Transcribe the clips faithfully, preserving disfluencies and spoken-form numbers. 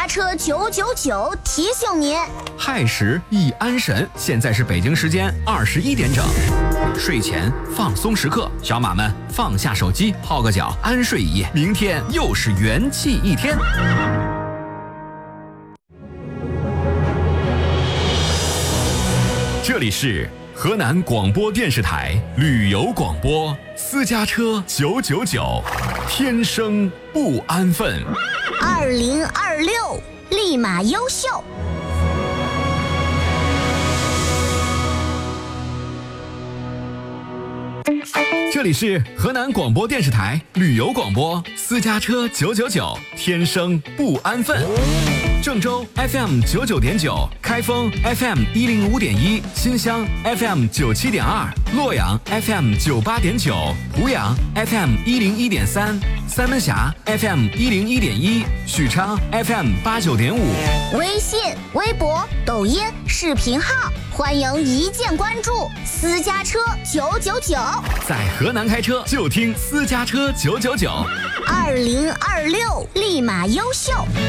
家车九九九提醒您， 亥时易安神，现在是北京时间二十一点整。睡前放松时刻，小马们放下手机，泡个脚，安睡一夜，明天又是元气一天。这里是河南广播电视台旅游广播，私家车九九九，天生不安分。 二零二六立马优秀。 这里是河南广播电视台旅游广播，私家车九九九，天生不安分。郑州 F M 九九点九，开封 F M 一零五点一，新乡 F M 九七点二，洛阳 F M 九八点九，湖阳 F M 一零一点三，三门峡 F M 一零一点一，许昌 F M 八九点五。 微信、微博、抖音、视频号，欢迎一键关注私家车九九九。 在河南开车就听私家车九九九。 二零二六立马优秀。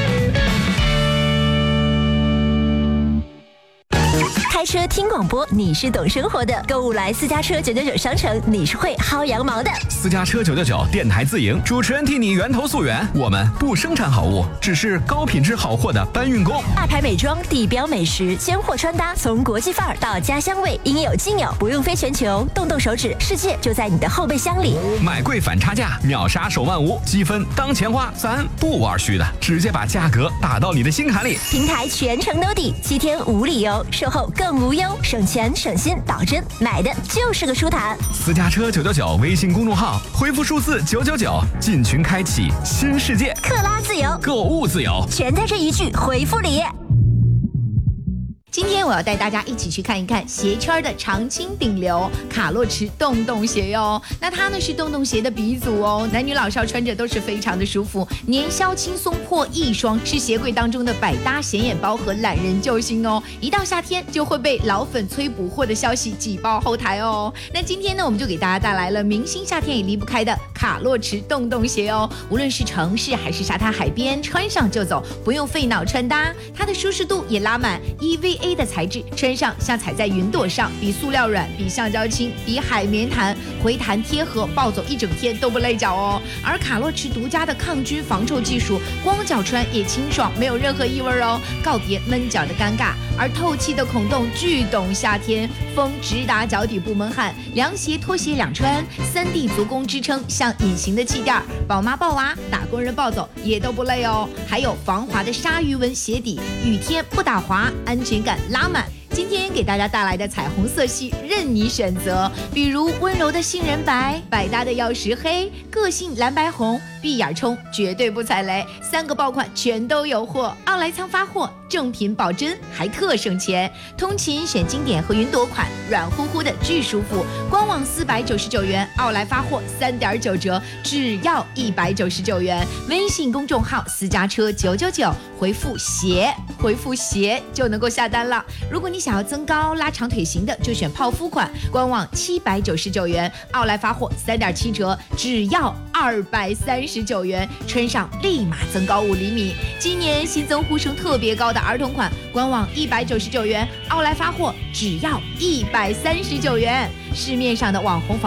开车听广播，你是懂生活的；购物来私家车九九九商城，你是会薅羊毛的。 私家车九九九电台自营，主持人替你源头溯源。我们不生产好物，只是高品质好货的搬运工。 大牌美妆、地标美食、鲜货穿搭，从国际范儿到家乡味，应有尽有，不用飞全球，动动手指，世界就在你的后备箱里。 买贵反差价，秒杀手慢无，积分当钱花，咱不玩虚的，直接把价格打到你的心坎里。 平台全程兜底，七天无理由，售后更无忧，省钱省心，保真，买的就是个舒坦。 私家车九九九微信公众号，回复数字九九九，进群开启新世界， 克拉自由， 购物自由， 全在这一句回复里。 今天我要带大家一起去看一看鞋圈的常青顶流卡洛驰洞洞鞋哟。那它呢是洞洞鞋的鼻祖哦，男女老少穿着都是非常的舒服，年销轻松破亿双，是鞋柜当中的百搭显眼包和懒人救星哦。一到夏天就会被老粉催补货的消息挤爆后台哦。那今天呢，我们就给大家带来了明星夏天也离不开的卡洛驰洞洞鞋哦。无论是城市还是沙滩海边，穿上就走，不用费脑穿搭，它的舒适度也拉满 E V A 的材质，穿上像踩在云朵上，比塑料软，比橡胶轻，比海绵弹，回弹贴合，暴走一整天都不累脚哦。而卡洛驰独家的抗菌防臭技术，光脚穿也清爽，没有任何异味哦，告别闷脚的尴尬。而透气的孔洞巨懂夏天，风直达脚底不闷汗，凉鞋拖鞋两穿，三 D 足弓支撑，像隐形的气垫，宝妈抱娃，打工人暴走也都不累哦。还有防滑的鲨鱼纹鞋底，雨天不打滑，安全感拉满。今天给大家带来的彩虹色系任你选择，比如温柔的杏仁白，百搭的曜石黑，个性蓝白红，闭眼冲绝对不踩雷，三个爆款全都有货，奥莱仓发货，正品保真，还特省钱。通勤选经典和云朵款，软乎乎的巨舒服，官网四百九十九元，奥莱发货三点九折，只要一百九十九元。微信公众号私家车九九九，回复鞋，回复鞋就能够下单了。如果你想要增高拉长腿型的，就选泡芙款，官网七百九十九元，奥莱发货三点七折，只要二百三十九元，穿上立马增高五厘米。今年新增呼声特别高的儿童款，官网一百九十九元，奥莱发货只要一百三十九元。市面上的网红防